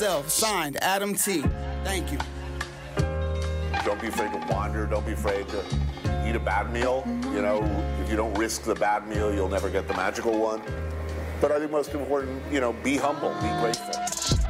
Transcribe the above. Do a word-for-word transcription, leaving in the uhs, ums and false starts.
Signed, Adam T. Thank you. Don't be afraid to wander. Don't be afraid to eat a bad meal. You know, if you don't risk the bad meal, you'll never get the magical one. But I think most important, you know, be humble, be grateful.